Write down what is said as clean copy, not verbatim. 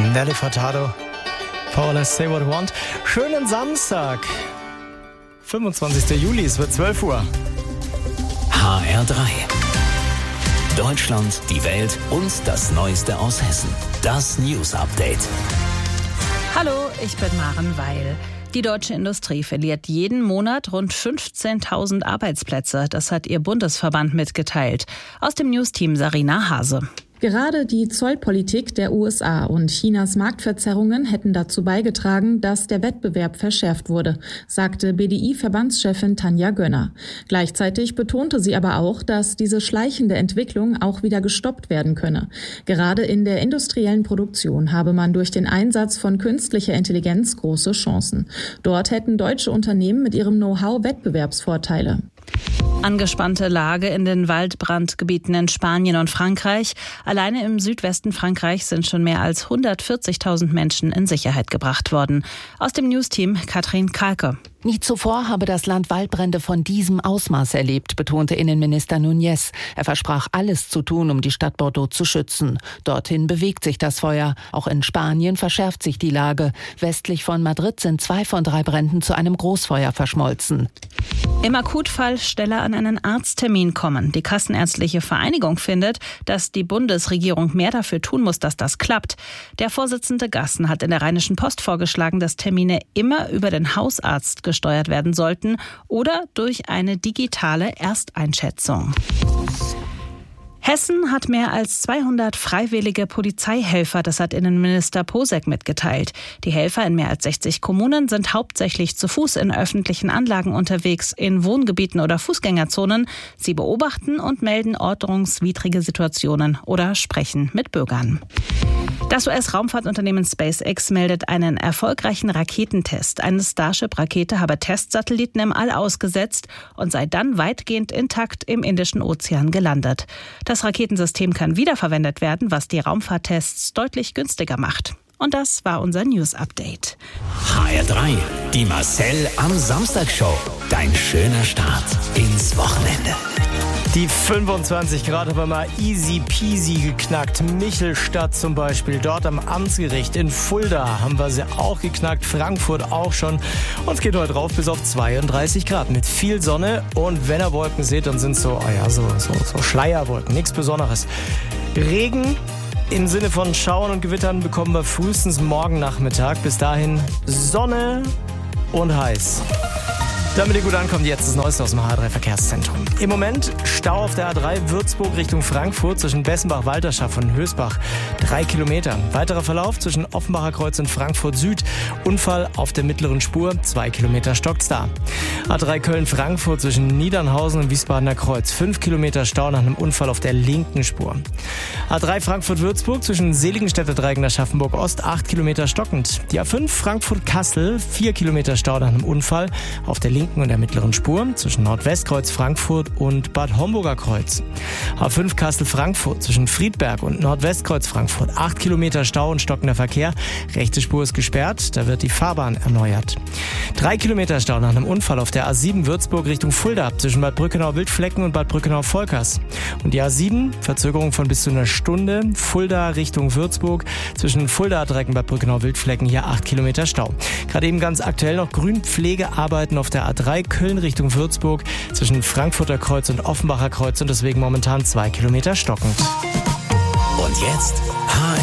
Nelly Furtado, Powerless, Say What You Want. Schönen Samstag, 25. Juli, es wird 12 Uhr. HR3. Deutschland, die Welt und das Neueste aus Hessen. Das News Update. Hallo, ich bin Maren Weil. Die deutsche Industrie verliert jeden Monat rund 15.000 Arbeitsplätze. Das hat ihr Bundesverband mitgeteilt. Aus dem News-Team Sarina Hase. Gerade die Zollpolitik der USA und Chinas Marktverzerrungen hätten dazu beigetragen, dass der Wettbewerb verschärft wurde, sagte BDI-Verbandschefin Tanja Gönner. Gleichzeitig betonte sie aber auch, dass diese schleichende Entwicklung auch wieder gestoppt werden könne. Gerade in der industriellen Produktion habe man durch den Einsatz von künstlicher Intelligenz große Chancen. Dort hätten deutsche Unternehmen mit ihrem Know-how Wettbewerbsvorteile. Angespannte Lage in den Waldbrandgebieten in Spanien und Frankreich. Alleine im Südwesten Frankreichs sind schon mehr als 140.000 Menschen in Sicherheit gebracht worden. Aus dem News-Team Katrin Kalke. Nie zuvor habe das Land Waldbrände von diesem Ausmaß erlebt, betonte Innenminister Núñez. Er versprach, alles zu tun, um die Stadt Bordeaux zu schützen. Dorthin bewegt sich das Feuer. Auch in Spanien verschärft sich die Lage. Westlich von Madrid sind 2 von 3 Bränden zu einem Großfeuer verschmolzen. Im Akutfall schneller an einen Arzttermin kommen. Die Kassenärztliche Vereinigung findet, dass die Bundesregierung mehr dafür tun muss, dass das klappt. Der Vorsitzende Gassen hat in der Rheinischen Post vorgeschlagen, dass Termine immer über den Hausarzt gesteuert werden sollten oder durch eine digitale Ersteinschätzung. Hessen hat mehr als 200 freiwillige Polizeihelfer, das hat Innenminister Posek mitgeteilt. Die Helfer in mehr als 60 Kommunen sind hauptsächlich zu Fuß in öffentlichen Anlagen unterwegs, in Wohngebieten oder Fußgängerzonen. Sie beobachten und melden ordnungswidrige Situationen oder sprechen mit Bürgern. Das US-Raumfahrtunternehmen SpaceX meldet einen erfolgreichen Raketentest. Eine Starship-Rakete habe Testsatelliten im All ausgesetzt und sei dann weitgehend intakt im Indischen Ozean gelandet. Das Raketensystem kann wiederverwendet werden, was die Raumfahrttests deutlich günstiger macht. Und das war unser News-Update. HR3, die Marcel am Samstag-Show. Dein schöner Start ins Wochenende. Die 25 Grad haben wir mal easy peasy geknackt. Michelstadt zum Beispiel, dort am Amtsgericht in Fulda haben wir sie auch geknackt. Frankfurt auch schon. Und es geht heute rauf bis auf 32 Grad mit viel Sonne. Und wenn ihr Wolken seht, dann sind es so Schleierwolken, nichts Besonderes. Regen im Sinne von Schauern und Gewittern bekommen wir frühestens morgen Nachmittag. Bis dahin Sonne und heiß. Damit ihr gut ankommt, jetzt das Neueste aus dem HR3 Verkehrszentrum. Im Moment Stau auf der A3 Würzburg Richtung Frankfurt zwischen Bessenbach-Walterschaft und Hösbach 3 Kilometer. Weiterer Verlauf zwischen Offenbacher Kreuz und Frankfurt Süd. Unfall auf der mittleren Spur, 2 Kilometer stockt's da. A3 Köln-Frankfurt zwischen Niedernhausen und Wiesbadener Kreuz. 5 Kilometer Stau nach einem Unfall auf der linken Spur. A3 Frankfurt-Würzburg zwischen Seligenstädter Dreieck und Aschaffenburg Ost 8 Kilometer stockend. Die A5 Frankfurt-Kassel 4 Kilometer Stau nach einem Unfall auf der linken und der mittleren Spur zwischen Nordwestkreuz Frankfurt und Bad Homburger Kreuz. A5 Kassel-Frankfurt zwischen Friedberg und Nordwestkreuz Frankfurt. 8 Kilometer Stau und stockender Verkehr. Rechte Spur ist gesperrt, da wird die Fahrbahn erneuert. 3 Kilometer Stau nach einem Unfall auf der A7 Würzburg Richtung Fulda zwischen Bad Brückenau-Wildflecken und Bad Brückenau-Volkers. Und die A7 Verzögerung von bis zu einer Stunde. Fulda Richtung Würzburg zwischen Fulda-Dreieck und Bad Brückenau-Wildflecken hier 8 Kilometer Stau. Gerade eben ganz aktuell noch Grünpflegearbeiten auf der A3 Köln Richtung Würzburg zwischen Frankfurter Kreuz und Offenbacher Kreuz und deswegen momentan 2 Kilometer stockend. Und jetzt